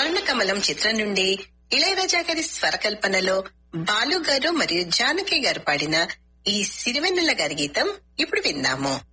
స్వర్ణకమలం చిత్రం నుండి ఇళయరాజా గారి స్వరకల్పనలో బాలు గారు మరియు జానకి గారు పాడిన ఈ సిరివెన్నెల గారి గీతం ఇప్పుడు విందాము.